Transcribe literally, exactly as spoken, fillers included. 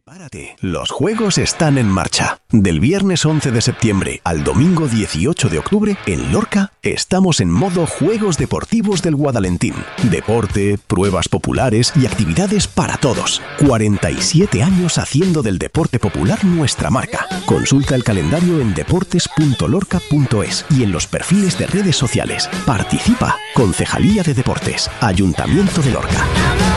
Prepárate, los juegos están en marcha. Del viernes once de septiembre al domingo dieciocho de octubre, en Lorca, estamos en modo Juegos Deportivos del Guadalentín. Deporte, pruebas populares y actividades para todos. cuarenta y siete años haciendo del deporte popular nuestra marca. Consulta el calendario en deportes punto lorca punto es y en los perfiles de redes sociales. Participa. Concejalía de Deportes. Ayuntamiento de Lorca.